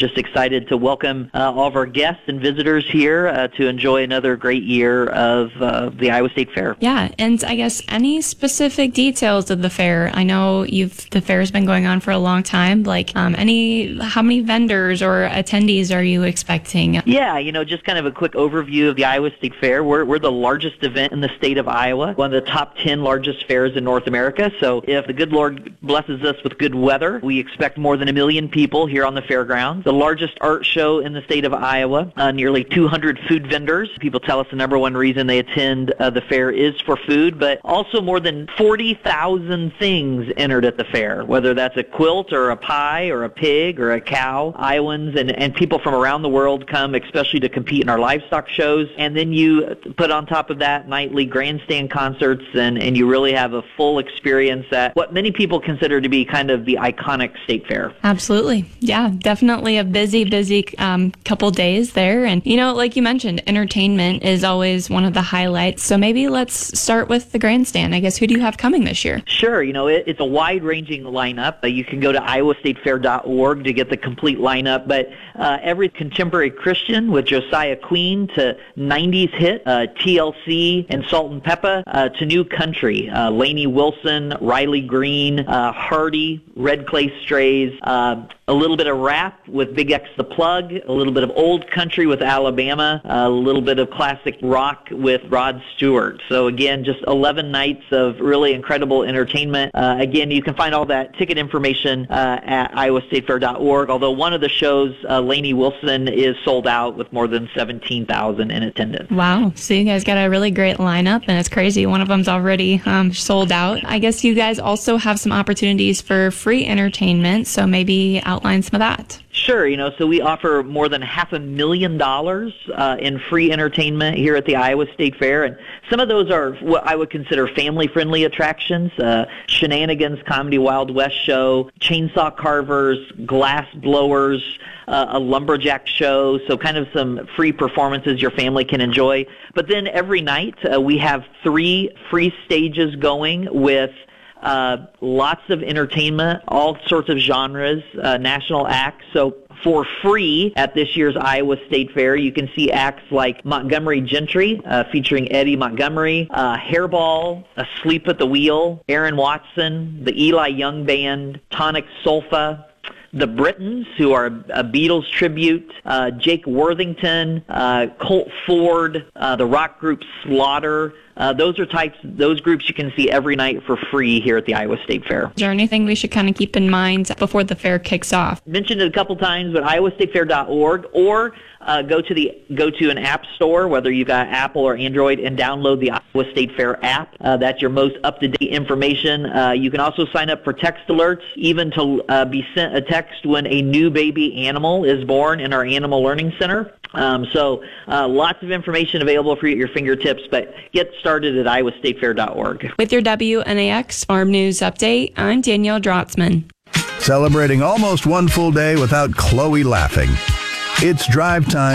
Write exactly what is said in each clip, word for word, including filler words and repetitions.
just excited to welcome uh, all of our guests and visitors here uh, to enjoy another great year of uh, the Iowa State Fair. Yeah, and I guess any specific details of the fair? I know you've the fair's been going on for a long time. Like, um, any how many vendors or attendees are you expecting? Yeah, you know, just kind of a quick overview of the Iowa State Fair. We're we're the largest event in the state of Iowa, one of the top ten largest fairs in North America. So if the good Lord blesses us with good weather, we expect more than a million people here on the fairgrounds. The largest art show in the state of Iowa, uh, nearly two hundred food vendors. People tell us the number one reason they attend uh, the fair is for food, but also more than forty thousand things entered at the fair, whether that's a quilt or a pie or a pig or a cow. Iowans and, and people from around the world come, especially to compete in our livestock shows. And then you put on top of that nightly grandstand concerts, and, and you really have a full experience at what many people consider to be kind of the iconic state fair. Absolutely. Yeah, definitely a busy, busy um, couple days there. And, you know, like you mentioned, entertainment is always one of the highlights. So maybe let's start with the grandstand. I guess, who do you have coming this year? Sure. You know, it, it's a wide-ranging lineup. Uh, you can go to iowa state fair dot org to get the complete lineup. But uh, every contemporary Christian with Josiah Queen to nineties hit, uh, T L C and Salt and Peppa, uh, to new country, uh, Lainey Wilson, Riley Green, uh, Hardy, Red Clay Strays, uh, a little bit of rap with Big X the Plug, a little bit of old country with Alabama, a little bit of classic rock with Rod Stewart. So again, just eleven nights of really incredible entertainment. Uh, again, you can find all that ticket information uh, at iowa state fair dot org, although one of the shows, uh, Lainey Wilson, is sold out with more than seventeen thousand in attendance. Wow. So you guys got a really great lineup, and it's crazy. One of them's already um, sold out. I guess you guys also have some opportunities for free entertainment, so maybe outline some of that. Sure. You know, so we offer more than half a million dollars uh, in free entertainment here at the Iowa State Fair, and some of those are what I would consider family-friendly attractions: uh, Shenanigans Comedy Wild West show, chainsaw carvers, glass blowers, uh, a lumberjack show. So kind of some free performances your family can enjoy. But then every night uh, we have three free stages going with Uh, lots of entertainment, all sorts of genres, uh, national acts. So for free at this year's Iowa State Fair, you can see acts like Montgomery Gentry, uh, featuring Eddie Montgomery, uh, Hairball, Asleep at the Wheel, Aaron Watson, the Eli Young Band, Tonic Solfa, the Britons, who are a Beatles tribute, uh, Jake Worthington, uh, Colt Ford, uh, the rock group Slaughter. Uh, those are types, those groups you can see every night for free here at the Iowa State Fair. Is there anything we should kind of keep in mind before the fair kicks off? Mentioned it a couple times, but iowa state fair dot org, or uh, go to the go to an app store, whether you've got Apple or Android, and download the Iowa State Fair app. Uh, that's your most up-to-date information. Uh, you can also sign up for text alerts, even to uh, be sent a text when a new baby animal is born in our Animal Learning Center. Um, so uh, lots of information available for you at your fingertips, but get started at iowa state fair dot org. With your W N A X Farm News Update, I'm Danielle Drotzman. Celebrating almost one full day without Chloe laughing. It's drive time.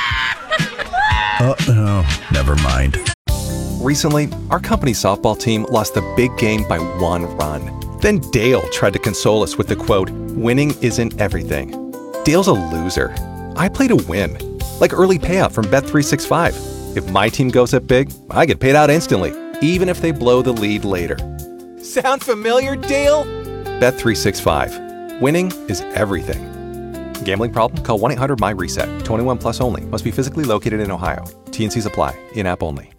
Oh, oh, never mind. Recently, our company softball team lost the big game by one run. Then Dale tried to console us with the quote, "Winning isn't everything." Dale's a loser. I play to win. Like early payout from Bet three sixty-five. If my team goes up big, I get paid out instantly, even if they blow the lead later. Sound familiar, Dale? Bet three sixty-five. Winning is everything. Gambling problem? Call one eight hundred M Y RESET. twenty-one plus only. Must be physically located in Ohio. T and Cs apply. In-app only.